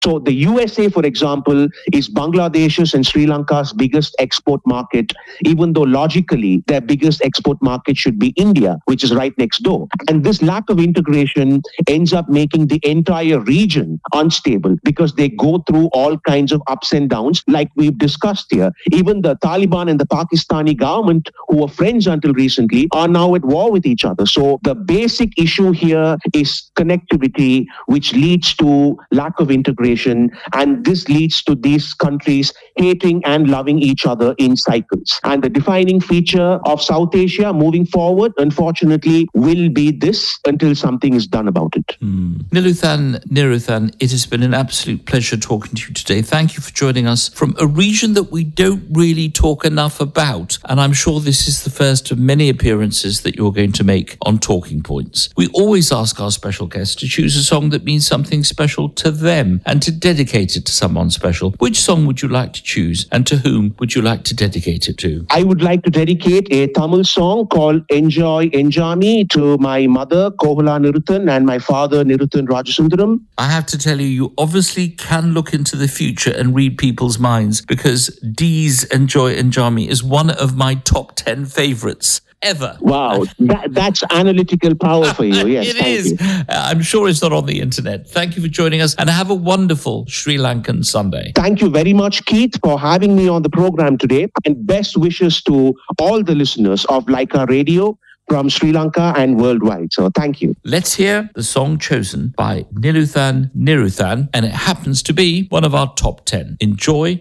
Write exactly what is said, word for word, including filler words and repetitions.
So the U S A, for example, is Bangladesh's and Sri Lanka's biggest export market, even though logically their biggest export market should be India, which is right next door. And this lack of integration ends up making the entire region unstable because they go through all kinds of ups and downs, like we've discussed here. Even the Taliban and the Pakistani government, who were friends until recently, are now at war with each other. So the basic issue here is connectivity, which leads to lack of integration, and this leads to these countries hating and loving each other in cycles. And the defining feature of South Asia moving forward, unfortunately, will be this until something is done about it. Mm. Niluthan Niruthan, it has been an absolute pleasure talking to you today. Thank you for joining us from a region that we don't really talk enough about, and I'm sure this is the first of many appearances that you're going to make on Talking Points. We always ask our special guests to choose a song that means something special to them and to dedicate it to someone special. Which song would you like to choose, and to whom would you like to dedicate it to? I would like to dedicate a Tamil song called Enjoy Enjami to my mother, Kohala Niruthan, and my father, Niruthan Rajasundaram. I have to tell you, you obviously can look into the future and read people's minds, because Dee's Enjoy Enjami is one of my top ten favourites ever. Wow, that, that's analytical power for you. Yes, it thank is. you. I'm sure it's not on the internet. Thank you for joining us, and have a wonderful Sri Lankan Sunday. Thank you very much, Keith, for having me on the program today, and best wishes to all the listeners of Laika Radio from Sri Lanka and worldwide. So thank you. Let's hear the song chosen by Niluthan Niruthan, and it happens to be one of our top ten. Enjoy